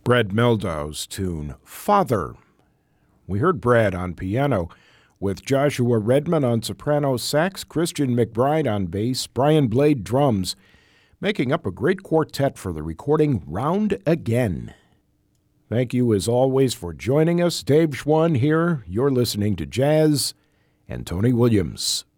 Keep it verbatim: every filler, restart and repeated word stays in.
Brad Meldau's tune, Father. We heard Brad on piano with Joshua Redman on soprano sax, Christian McBride on bass, Brian Blade drums, making up a great quartet for the recording Round Again. Thank you as always for joining us. Dave Schwann here. You're listening to Jazz and Tony Williams.